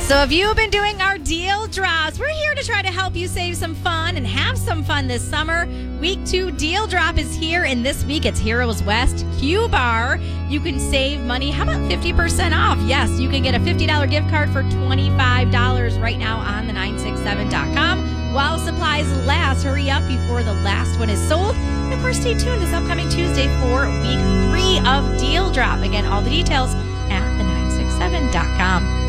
So if you've been doing our deal drops, we're here to try to help you save some fun and have some fun this summer. Week 2 deal drop is here, and this week it's Heroes West Q Bar. You can save money. How about 50% off? Yes, you can get a $50 gift card for $25 right now on the 967.com. While supplies last, hurry up before the last one is sold. And of course, stay tuned this upcoming Tuesday for week 3 of Deal Drop. Again, all the details at the 967.com.